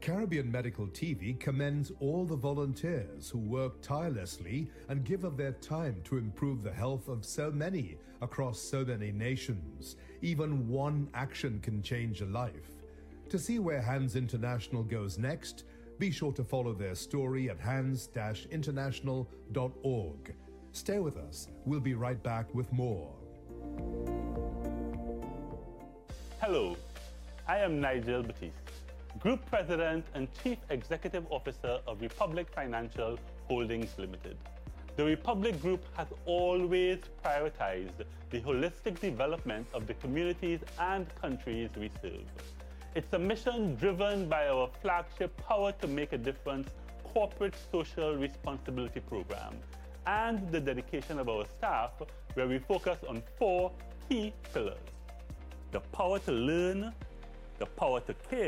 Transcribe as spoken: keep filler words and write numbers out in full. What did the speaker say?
Caribbean Medical T V commends all the volunteers who work tirelessly and give of their time to improve the health of so many across so many nations. Even one action can change a life. To see where Hands International goes next, be sure to follow their story at hands dash international dot org. Stay with us. We'll be right back with more. Hello, I am Nigel Batiste, Group President and Chief Executive Officer of Republic Financial Holdings Limited. The Republic Group has always prioritized the holistic development of the communities and countries we serve. It's a mission driven by our flagship Power to Make a Difference corporate social responsibility program and the dedication of our staff, where we focus on four key pillars: the power to learn, the power to care,